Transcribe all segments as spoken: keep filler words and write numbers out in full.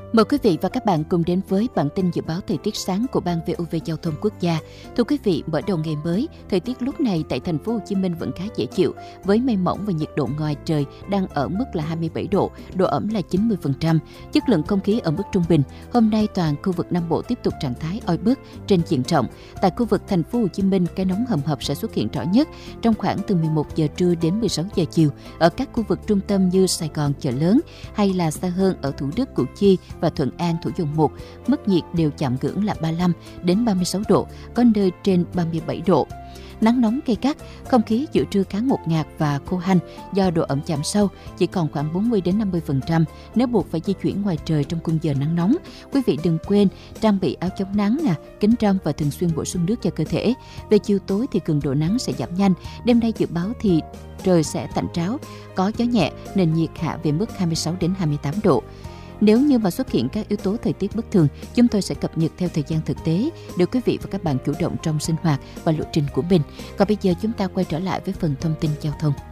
Mời quý vị và các bạn cùng đến với bản tin dự báo thời tiết sáng của Ban vê o vê Giao thông Quốc gia. Thưa quý vị, mở đầu ngày mới, thời tiết lúc này tại thành phố Hồ Chí Minh vẫn khá dễ chịu với mây mỏng và nhiệt độ ngoài trời đang ở mức là hai mươi bảy độ, độ ẩm là chín mươi phần trăm, chất lượng không khí ở mức trung bình. Hôm nay toàn khu vực Nam Bộ tiếp tục trạng thái oi bức trên diện rộng. Tại khu vực thành phố Hồ Chí Minh, cái nóng hầm hập sẽ xuất hiện rõ nhất trong khoảng từ mười một giờ trưa đến mười sáu giờ chiều ở các khu vực trung tâm như Sài Gòn, Chợ Lớn hay là xa hơn ở Thủ Đức, Củ Chi và Thuận An, Thủ Dầu Một. Mức nhiệt đều chạm ngưỡng là ba mươi lăm đến ba mươi sáu độ, có nơi trên ba mươi bảy độ. Nắng nóng gay gắt, không khí giữa trưa khá ngột ngạt và khô hanh do độ ẩm giảm sâu, chỉ còn khoảng bốn mươi đến năm mươi phần trăm. Nếu buộc phải di chuyển ngoài trời trong khung giờ nắng nóng, quý vị đừng quên trang bị áo chống nắng, nè, kính râm và thường xuyên bổ sung nước cho cơ thể. Về chiều tối thì cường độ nắng sẽ giảm nhanh. Đêm nay dự báo thì trời sẽ tạnh ráo, có gió nhẹ, nền nhiệt hạ về mức hai mươi sáu đến hai mươi tám độ. Nếu như mà xuất hiện các yếu tố thời tiết bất thường, chúng tôi sẽ cập nhật theo thời gian thực tế để quý vị và các bạn chủ động trong sinh hoạt và lộ trình của mình. Còn bây giờ chúng ta quay trở lại với phần thông tin giao thông.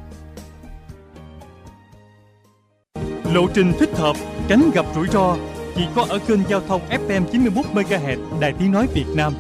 Lộ trình thích hợp, tránh gặp rủi ro chỉ có ở kênh giao thông ép em chín mươi mốt mê ga héc Đài Tiếng nói Việt Nam.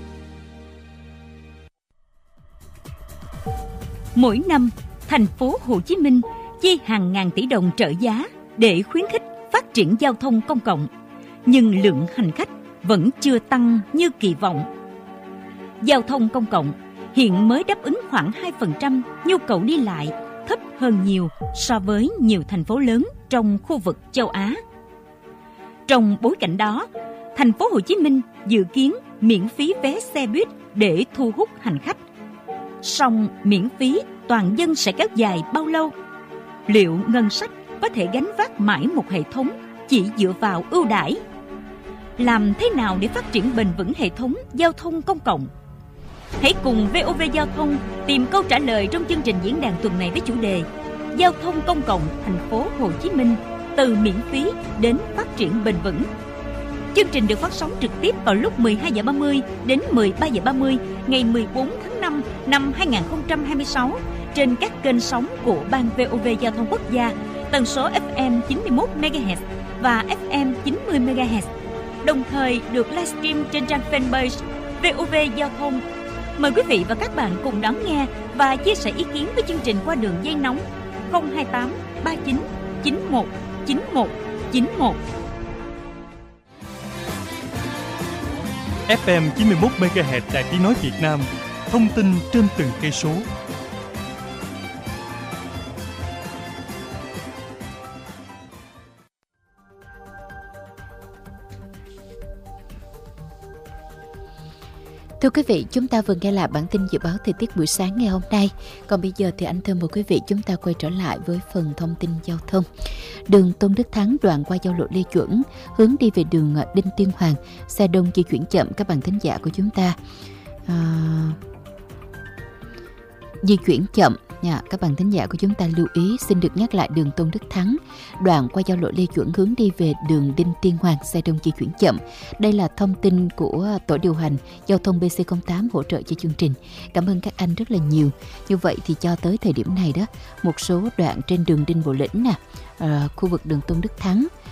Mỗi năm, thành phố Hồ Chí Minh chi hàng ngàn tỷ đồng trợ giá để khuyến khích phát triển giao thông công cộng, nhưng lượng hành khách vẫn chưa tăng như kỳ vọng. Giao thông công cộng hiện mới đáp ứng khoảng hai phần trăm nhu cầu đi lại, thấp hơn nhiều so với nhiều thành phố lớn trong khu vực châu Á. Trong bối cảnh đó, thành phố Hồ Chí Minh dự kiến miễn phí vé xe buýt để thu hút hành khách. Song miễn phí toàn dân sẽ kéo dài bao lâu? Liệu ngân sách có thể gánh vác mãi một hệ thống chỉ dựa vào ưu đãi? Làm thế nào để phát triển bền vững hệ thống giao thông công cộng? Hãy cùng vê o vê Giao thông tìm câu trả lời trong chương trình diễn đàn tuần này với chủ đề Giao thông công cộng thành phố Hồ Chí Minh, từ miễn phí đến phát triển bền vững. Chương trình được phát sóng trực tiếp vào lúc mười hai giờ ba mươi đến mười ba giờ ba mươi ngày mười bốn tháng năm năm hai nghìn không trăm hai mươi sáu trên các kênh sóng của Ban vê o vê Giao thông Quốc gia, tần số ép em chín mươi mốt mê ga héc và ép em chín mươi mê ga héc, đồng thời được livestream trên trang fanpage vê o vê Giao thông. Mời quý vị và các bạn cùng đón nghe và chia sẻ ý kiến với chương trình qua đường dây nóng không hai tám ba chín chín một chín một chín một. ép em chín mươi mốt mê ga héc Đài Tiếng nói Việt Nam, thông tin trên từng cây số. Thưa quý vị, chúng ta vừa nghe lại bản tin dự báo thời tiết buổi sáng ngày hôm nay. Còn bây giờ thì anh thưa mời quý vị chúng ta quay trở lại với phần thông tin giao thông. Đường Tôn Đức Thắng đoạn qua giao lộ Lê Duẩn hướng đi về đường Đinh Tiên Hoàng, xe đông di chuyển chậm, các bạn thính giả của chúng ta à, di chuyển chậm nha, các bạn thính giả của chúng ta lưu ý. Xin được nhắc lại đường Tôn Đức Thắng đoạn qua giao lộ Lê Duẩn hướng đi về đường Đinh Tiên Hoàng, xe đông di chuyển chậm. Đây là thông tin của tổ điều hành giao thông bê xê không tám hỗ trợ cho chương trình. Cảm ơn các anh rất là nhiều. Như vậy thì cho tới thời điểm này đó, một số đoạn trên đường Đinh Bộ Lĩnh nè, à, khu vực đường Tôn Đức Thắng